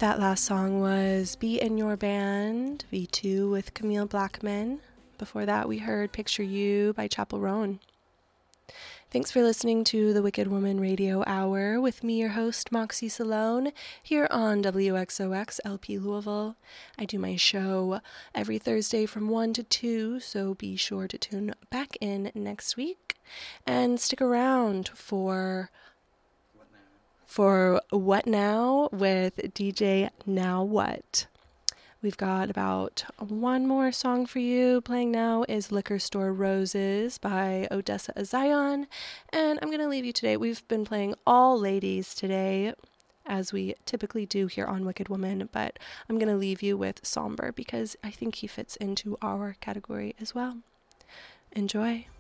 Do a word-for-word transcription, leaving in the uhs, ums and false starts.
That last song was Be In Your Band, V two with Camille Blackman. Before that, we heard Picture You by Chappell Roan. Thanks for listening to the Wicked Woman Radio Hour with me, your host, Moxie Salone, here on W X O X L P Louisville. I do my show every Thursday from one to two, so be sure to tune back in next week and stick around for for What Now with D J Now What. We've got about one more song for you. Playing now is Liquor Store Roses by Odessa Zion. And I'm going to leave you today. We've been playing all ladies today, as we typically do here on Wicked Woman. But I'm going to leave you with Somber because I think he fits into our category as well. Enjoy.